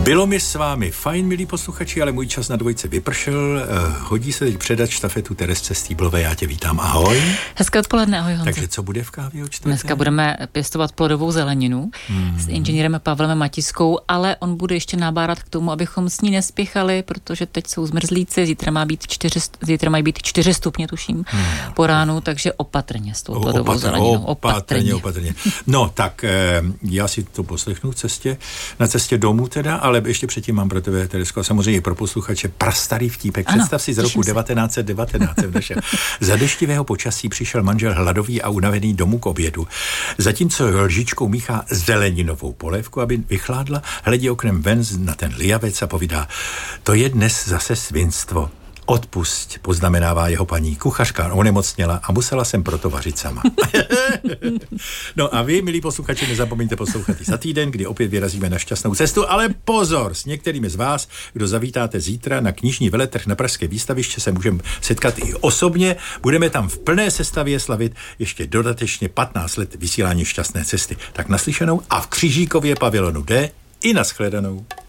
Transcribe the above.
Bylo mi s vámi fajn, milí posluchači, ale můj čas na dvojce vypršel. Hodí se teď předat štafetu Teresce Stýblové. Já tě vítám, ahoj. Hezké odpoledne, ahoj Honzo. Takže co bude v kávě o čtvrté? Dneska budeme pěstovat plodovou zeleninu s inženýrem Pavlem Matiskou, ale on bude ještě nabárat k tomu, abychom s ní nespěchali, protože teď jsou zmrzlíci, zítra mají být 4 stupně, tuším, po ránu, takže opatrně s tou plodovou zeleninou. Opatrně. No, tak já si to poslechnu na cestě domů teda, ale ještě předtím mám pro tebe, Teresko, a samozřejmě pro posluchače prastarý vtípek. Ano, představ si z roku 1919 Za deštivého počasí přišel manžel hladový a unavený domů k obědu. Zatímco lžičkou míchá zeleninovou polévku, aby vychládla, hledí oknem ven na ten lijavec a povídá: to je dnes zase svinstvo. Odpusť, poznamenává jeho paní. Kuchařka onemocněla a musela jsem proto vařit sama. No a vy, milí posluchači, nezapomeňte poslouchat i za týden, kdy opět vyrazíme na šťastnou cestu, ale pozor, s některými z vás, kdo zavítáte zítra na knižní veletrh na Pražské výstaviště, se můžeme setkat i osobně. Budeme tam v plné sestavě slavit ještě dodatečně 15 let vysílání šťastné cesty. Tak naslyšenou a v Křížíkově pavilonu D i nashledanou.